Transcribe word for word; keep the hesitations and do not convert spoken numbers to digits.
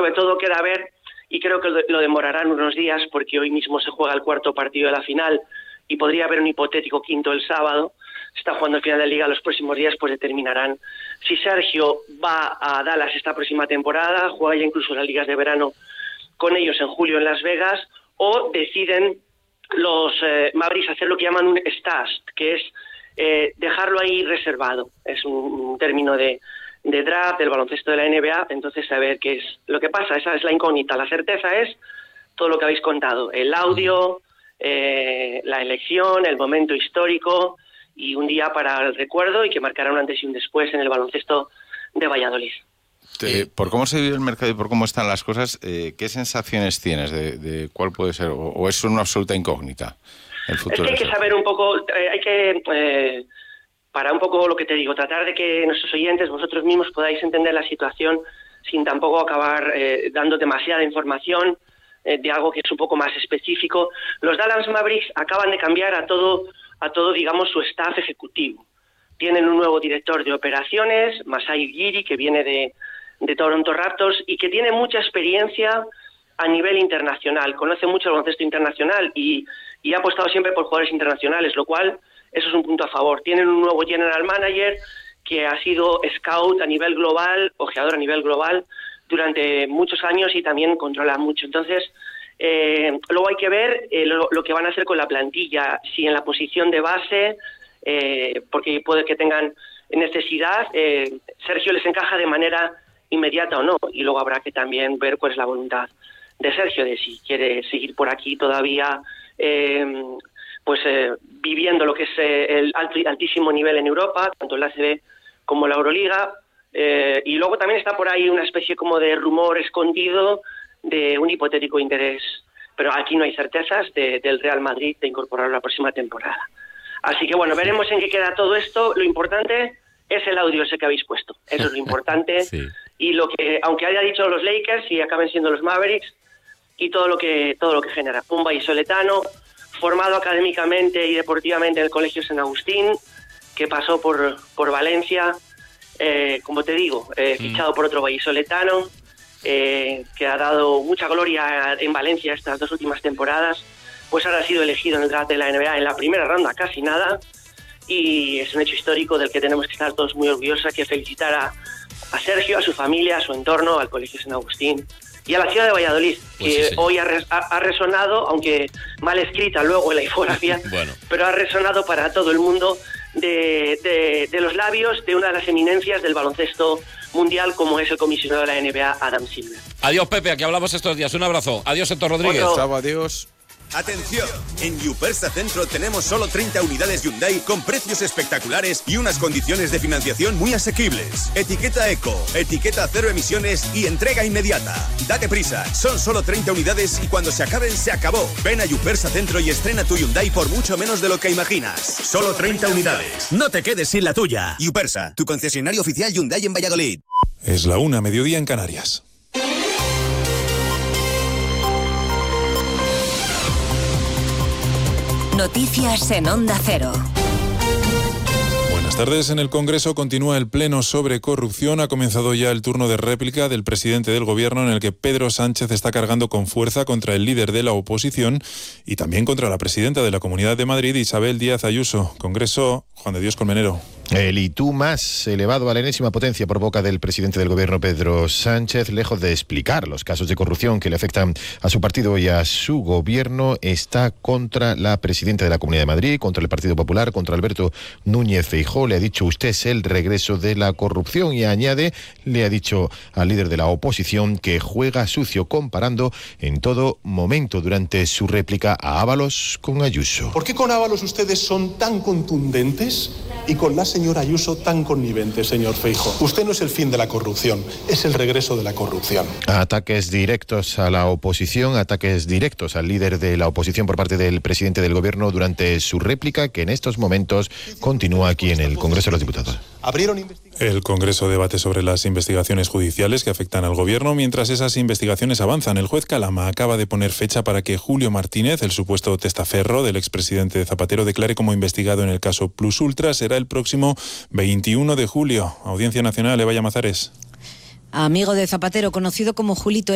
sobre todo queda ver, y creo que lo demorarán unos días porque hoy mismo se juega el cuarto partido de la final y podría haber un hipotético quinto el sábado. Está jugando el final de Liga los próximos días, pues determinarán si Sergio va a Dallas esta próxima temporada, juega ya incluso las ligas de verano con ellos en julio en Las Vegas, o deciden los eh, Mavericks hacer lo que llaman un stash, que es eh, dejarlo ahí reservado. Es un, un término de, de draft del baloncesto de la N B A, entonces a ver qué es lo que pasa. Esa es la incógnita. La certeza es todo lo que habéis contado, el audio, eh, la elección, el momento histórico y un día para el recuerdo y que marcará un antes y un después en el baloncesto de Valladolid. Eh, por cómo se vive el mercado y por cómo están las cosas, eh, ¿qué sensaciones tienes de, de cuál puede ser? ¿O, o es una absoluta incógnita el futuro? Es que hay que saber un poco, eh, hay que, eh, para un poco lo que te digo, tratar de que nuestros oyentes, vosotros mismos, podáis entender la situación sin tampoco acabar eh, dando demasiada información eh, de algo que es un poco más específico. Los Dallas Mavericks acaban de cambiar a todo, a todo, digamos, su staff ejecutivo. Tienen un nuevo director de operaciones, Masai Ujiri, que viene de de Toronto Raptors y que tiene mucha experiencia a nivel internacional, conoce mucho el baloncesto internacional y, y ha apostado siempre por jugadores internacionales, lo cual eso es un punto a favor. Tienen un nuevo general manager que ha sido scout a nivel global, ojeador a nivel global durante muchos años y también controla mucho. Entonces, eh, luego hay que ver eh, lo, lo que van a hacer con la plantilla, si en la posición de base, eh, porque puede que tengan necesidad, eh, Sergio les encaja de manera inmediata o no, y luego habrá que también ver cuál es la voluntad de Sergio, de si quiere seguir por aquí todavía eh, pues eh, viviendo lo que es eh, el alto, altísimo nivel en Europa, tanto en la A C B como la Euroliga, eh, y luego también está por ahí una especie como de rumor escondido de un hipotético interés, pero aquí no hay certezas de, del Real Madrid de incorporarlo la próxima temporada. Así que bueno, veremos en qué queda todo esto. Lo importante es el audio ese que habéis puesto, eso es lo importante. Sí. Y lo que, aunque haya dicho los Lakers y acaben siendo los Mavericks, y todo lo que todo lo que genera. Un vallisoletano, formado académicamente y deportivamente en el Colegio San Agustín, que pasó por, por Valencia, eh, como te digo, eh, fichado por otro vallisoletano, eh, que ha dado mucha gloria en Valencia estas dos últimas temporadas, pues ahora ha sido elegido en el draft de la N B A en la primera ronda, casi nada, y es un hecho histórico del que tenemos que estar todos muy orgullosos, que felicitar a a Sergio, a su familia, a su entorno, al Colegio San Agustín y a la ciudad de Valladolid, pues que sí, hoy ha, res, ha, ha resonado, aunque mal escrita luego en la infografía, bueno. pero ha resonado para todo el mundo de, de, de los labios de una de las eminencias del baloncesto mundial, como es el comisionado de la N B A, Adam Silver. Adiós, Pepe, aquí hablamos estos días. Un abrazo. Adiós, Héctor Rodríguez. Chao, adiós. ¡Atención! En Yupersa Centro tenemos solo treinta unidades Hyundai con precios espectaculares y unas condiciones de financiación muy asequibles. Etiqueta Eco, etiqueta cero emisiones y entrega inmediata. Date prisa, son solo treinta unidades y cuando se acaben, se acabó. Ven a Yupersa Centro y estrena tu Hyundai por mucho menos de lo que imaginas. Solo treinta unidades. No te quedes sin la tuya. Yupersa, tu concesionario oficial Hyundai en Valladolid. Es la una, mediodía en Canarias. Noticias en Onda Cero. Buenas tardes. En el Congreso continúa el pleno sobre corrupción. Ha comenzado ya el turno de réplica del presidente del Gobierno, en el que Pedro Sánchez está cargando con fuerza contra el líder de la oposición y también contra la presidenta de la Comunidad de Madrid, Isabel Díaz Ayuso. Congreso, Juan de Dios Colmenero. El y tú más elevado a la enésima potencia por boca del presidente del Gobierno, Pedro Sánchez, lejos de explicar los casos de corrupción que le afectan a su partido y a su gobierno, está contra la presidenta de la Comunidad de Madrid, contra el Partido Popular, contra Alberto Núñez Feijóo. Le ha dicho: usted es el regreso de la corrupción, y añade, le ha dicho al líder de la oposición que juega sucio, comparando en todo momento durante su réplica a Ábalos con Ayuso. ¿Por qué con Ábalos ustedes son tan contundentes y con la señora Ayuso tan connivente, señor Feijóo? Usted no es el fin de la corrupción, es el regreso de la corrupción. Ataques directos a la oposición, ataques directos al líder de la oposición por parte del presidente del Gobierno durante su réplica, que en estos momentos continúa aquí en el Congreso de los Diputados. El Congreso debate sobre las investigaciones judiciales que afectan al Gobierno. Mientras esas investigaciones avanzan, el juez Calama acaba de poner fecha para que Julio Martínez, el supuesto testaferro del expresidente Zapatero, declare como investigado en el caso Plus Ultra. Será el próximo veintiuno de julio. Audiencia Nacional, Eva Llamazares. Amigo de Zapatero, conocido como Julito